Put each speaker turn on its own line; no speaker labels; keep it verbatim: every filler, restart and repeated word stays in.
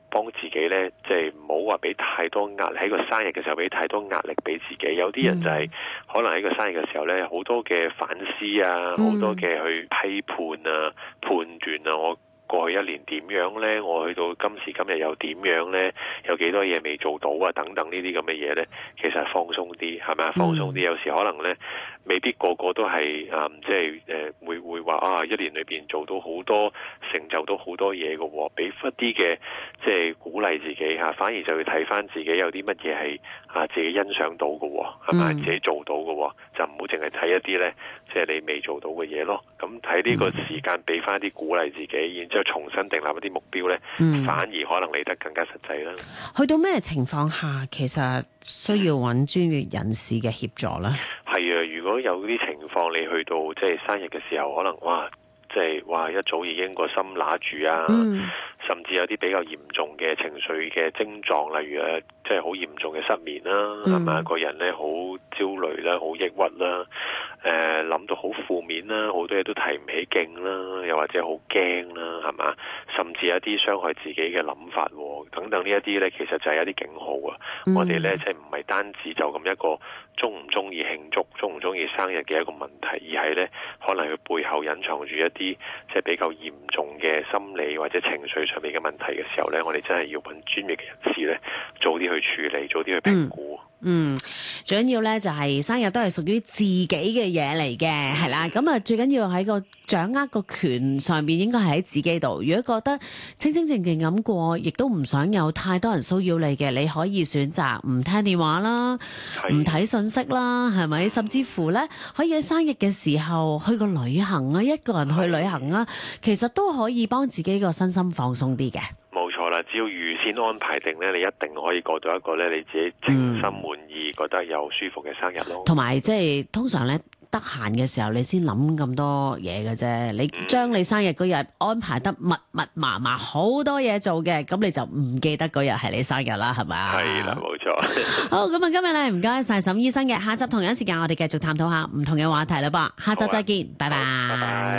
幫自己咧，即係唔好話俾太多壓力喺個生日嘅時候俾太多壓力俾自己。有啲人就係、是嗯、可能喺個生日嘅時候咧，好多嘅反思啊，好、嗯、多嘅去批判啊、判斷啊，我過去一年點樣呢？我去到今時今日又點樣呢？有幾多嘢未做到啊？等等呢啲咁嘅嘢呢，其實係放鬆啲，係咪啊？放鬆啲，有時可能呢，未必個個都係啊、嗯，即係誒、呃、會會話啊，一年裏邊做到好多成就到好多嘢嘅喎，俾一啲嘅即係鼓勵自己嚇、啊，反而就要睇翻自己有啲乜嘢係啊自己欣賞到嘅喎，係咪、嗯、自己做到嘅喎，就唔好淨係睇一啲呢，即係你未做到嘅嘢咯。咁睇呢個時間俾翻啲鼓勵自己，然之後重新訂立一啲目標呢，嗯、反而可能嚟得更加實際啦。
去到咩情況下，其實需要揾專業人士嘅協助呢？
係啊，如果有啲情況，你去到即係生日嘅時候，可能哇，即係哇一早已經個心揦住啊，嗯、甚至有啲比較嚴重嘅情緒嘅症狀，例如誒，即係好嚴重嘅失眠啦，係咪、嗯？個人咧好焦慮啦，好抑鬱啦。誒諗、呃、到好負面啦，好多嘢都提唔起勁啦，又或者好驚啦，係嘛？甚至有一啲傷害自己嘅諗法等等呢一啲呢，其實就係一啲警號啊！嗯、我哋呢，即係唔係單止就咁一個中唔中意慶祝、中唔中意生日嘅一個問題，而係呢，可能佢背後隱藏住一啲即係比較嚴重嘅心理或者情緒上面嘅問題嘅時候呢，我哋真係要揾專業嘅人士呢，早啲去處理，早啲去評估。嗯
嗯，最緊要咧就係生日都係屬於自己嘅嘢嚟嘅，係啦。咁啊，最緊要喺個掌握個權上邊，應該係喺自己度。如果覺得清清靜靜咁過，亦都唔想有太多人騷擾你嘅，你可以選擇唔聽電話啦，唔睇信息啦，係咪？甚至乎咧，可以喺生日嘅時候去個旅行啊，一個人去旅行啊，其實都可以幫自己個身心放鬆啲嘅。
冇錯啦，只要預先安排定咧，你一定可以過到一個咧你自己稱心滿意、嗯、覺得又舒服嘅生日咯。
同埋即係通常咧，得閒嘅時候你先諗咁多嘢嘅啫。你將你生日嗰日安排得密密麻麻，好多嘢做嘅，咁你就唔記得嗰日係你生日啦，係咪？
係啦，冇錯。
好，咁啊，今日咧唔該晒沈醫生嘅，下集同樣時間我哋繼續探討下唔同嘅話題啦噃。下集再見，拜拜。拜拜。